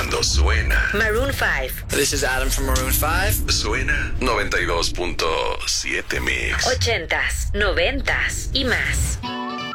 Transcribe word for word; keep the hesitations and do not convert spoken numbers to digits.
cuando suena Maroon five. This is Adam from Maroon five. Suena noventa y dos punto siete Mix. Ochentas, noventas y más.